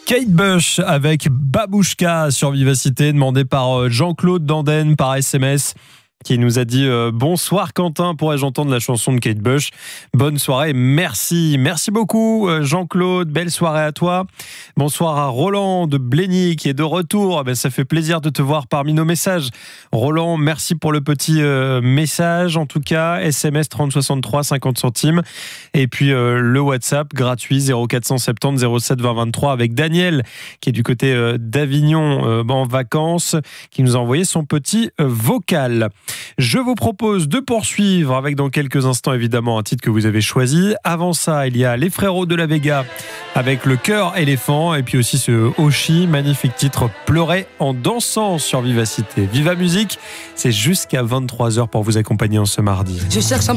Kate Bush avec Babouchka sur Vivacité, demandé par Jean-Claude Danden par SMS, qui nous a dit bonsoir Quentin, pourrais-je entendre la chanson de Kate Bush? Bonne soirée, merci beaucoup Jean-Claude, belle soirée à toi. Bonsoir à Roland de Blény qui est de retour, ça fait plaisir de te voir parmi nos messages. Roland, merci pour le petit message, en tout cas SMS 3063 50 centimes et puis le WhatsApp gratuit 0470 07 20 23 avec Daniel qui est du côté d'Avignon en vacances, qui nous a envoyé son petit vocal. Je vous propose de poursuivre avec dans quelques instants évidemment un titre que vous avez choisi. Avant ça, il y a les Frérots de la Vega avec le cœur éléphant et puis aussi ce Oshi, magnifique titre Pleurer en dansant sur Vivacité. Viva Musique, c'est jusqu'à 23h pour vous accompagner en ce mardi. Je cherche un